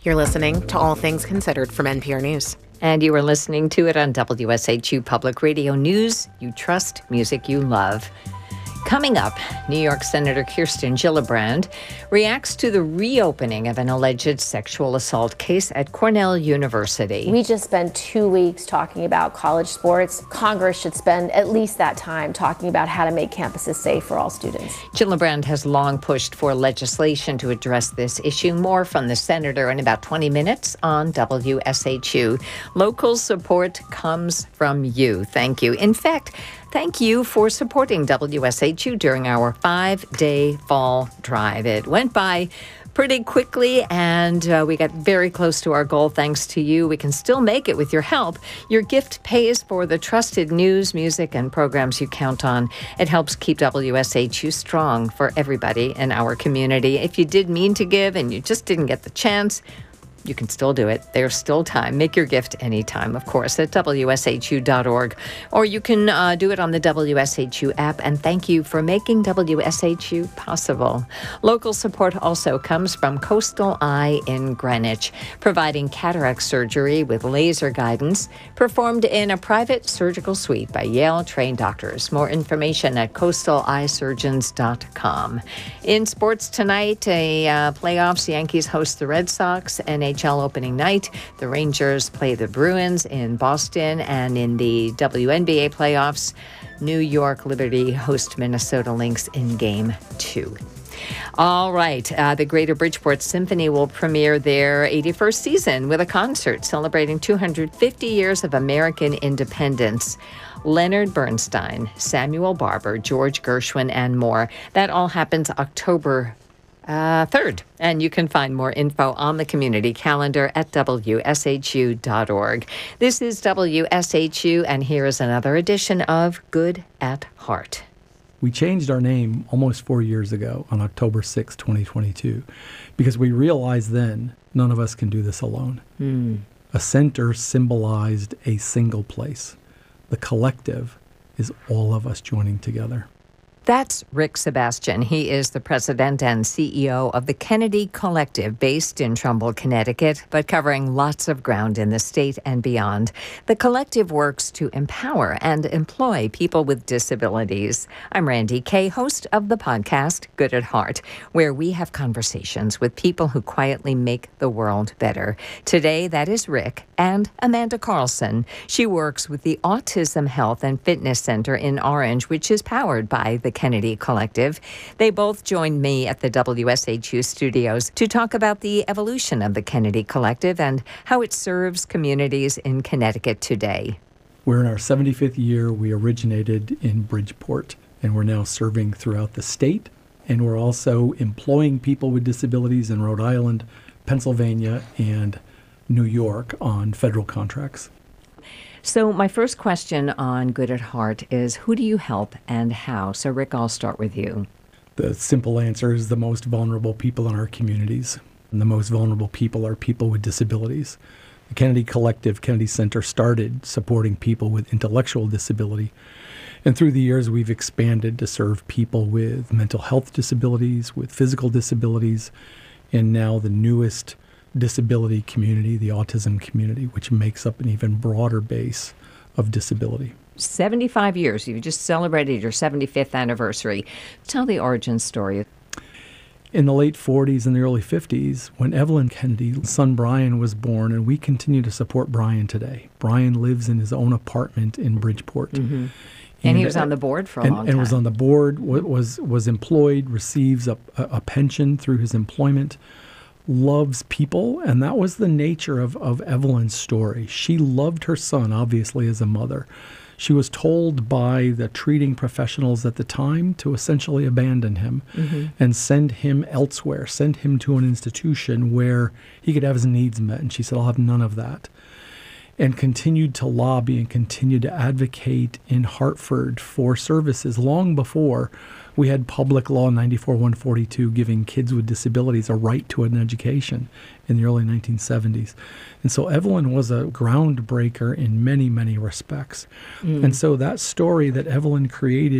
You're listening to All Things Considered from NPR News. And you are listening to it on WSHU Public Radio News. You trust music you love. Coming up, New York Senator Kirsten Gillibrand reacts to the reopening of an alleged sexual assault case at Cornell University. We just spent 2 weeks talking about college sports. Congress should spend at least that time talking about how to make campuses safe for all students. Gillibrand has long pushed for legislation to address this issue. More from the senator in about 20 minutes on WSHU. Local support comes from you. Thank you. In fact, thank you for supporting WSHU during our 5-day fall drive. It went by pretty quickly, and we got very close to our goal thanks to you. We can still make it with your help. Your gift pays for the trusted news, music, and programs you count on. It helps keep WSHU strong for everybody in our community. If you did mean to give and you just didn't get the chance, you can still do it. There's still time. Make your gift anytime, of course, at WSHU.org. Or you can do it on the WSHU app. And thank you for making WSHU possible. Local support also comes from Coastal Eye in Greenwich, providing cataract surgery with laser guidance, performed in a private surgical suite by Yale-trained doctors. More information at coastaleyesurgeons.com. In sports tonight, playoffs, Yankees host the Red Sox, NHL opening night. The Rangers play the Bruins in Boston, and in the WNBA playoffs, New York Liberty host Minnesota Lynx in Game 2. All right. The Greater Bridgeport Symphony will premiere their 81st season with a concert celebrating 250 years of American independence. Leonard Bernstein, Samuel Barber, George Gershwin, and more. That all happens October 3rd. And you can find more info on the community calendar at WSHU.org. This is WSHU, and here is another edition of Good at Heart. We changed our name almost 4 years ago on October 6, 2022, because we realized then none of us can do this alone. A center symbolized a single place. The collective is all of us joining together. That's Rick Sebastian. He is the president and CEO of the Kennedy Collective, based in Trumbull, Connecticut, but covering lots of ground in the state and beyond. The collective works to empower and employ people with disabilities. I'm Randy Kay, host of the podcast Good at Heart, where we have conversations with people who quietly make the world better. Today, that is Rick and Amanda Carlson. She works with the Autism Health and Fitness Center in Orange, which is powered by the Kennedy Collective. They both joined me at the WSHU studios to talk about the evolution of the Kennedy Collective and how it serves communities in Connecticut today. We're in our 75th year. We originated in Bridgeport, and we're now serving throughout the state. And we're also employing people with disabilities in Rhode Island, Pennsylvania, and New York on federal contracts. So my first question on Good at Heart is, who do you help and how? So Rick, I'll start with you. The simple answer is the most vulnerable people in our communities. And the most vulnerable people are people with disabilities. The Kennedy Collective, Kennedy Center started supporting people with intellectual disability. And through the years, we've expanded to serve people with mental health disabilities, with physical disabilities, and now the newest disability community, the autism community, which makes up an even broader base of disability. 75 years. You just celebrated your 75th anniversary. Tell the origin story. In the late 40s and the early 50s, when Evelyn Kennedy's son Brian was born, and we continue to support Brian today. Brian lives in his own apartment in Bridgeport. Mm-hmm. And he was on the board for a long time. And was on the board, was employed, receives a pension through his employment, loves people, and that was the nature of Evelyn's story. She loved her son, obviously, as a mother. She was told by the treating professionals at the time to essentially abandon him and send him elsewhere, send him to an institution where he could have his needs met. And she said, I'll have none of that. And continued to lobby and continued to advocate in Hartford for services long before we had Public Law 94-142 giving kids with disabilities a right to an education in the early 1970s. And so Evelyn was a groundbreaker in many, many respects. And so that story that Evelyn created